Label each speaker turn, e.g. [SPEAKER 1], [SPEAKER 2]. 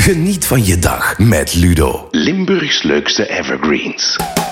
[SPEAKER 1] Geniet van je dag met Ludo. Limburgs leukste evergreens.